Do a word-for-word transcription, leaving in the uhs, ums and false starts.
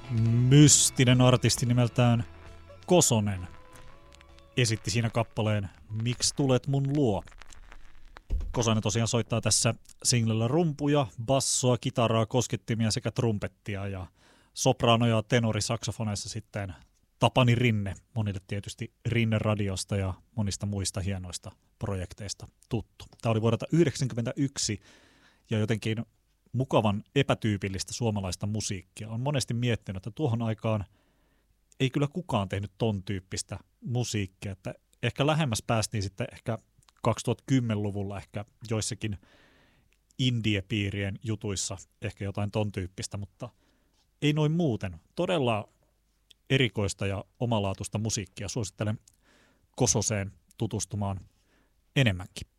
mystinen artisti nimeltään Kosonen esitti siinä kappaleen Miksi tulet mun luo? Kosonen tosiaan soittaa tässä singlellä rumpuja, bassoa, kitaraa, koskettimia sekä trumpettia ja soprano- ja tenorisaksofoneissa sitten Tapani Rinne, monille tietysti Rinne radiosta ja monista muista hienoista projekteista tuttu. Tämä oli vuodelta yhdeksänkymmentäyksi ja jotenkin mukavan epätyypillistä suomalaista musiikkia. Olen monesti miettinyt, että tuohon aikaan ei kyllä kukaan tehnyt ton tyyppistä musiikkia, että ehkä lähemmäs päästiin sitten ehkä kaksituhattakymmenluvulla ehkä joissakin indie-piirien jutuissa ehkä jotain ton tyyppistä, mutta ei noin muuten. Todella erikoista ja omalaatuista musiikkia. Suosittelen Kososeen tutustumaan enemmänkin.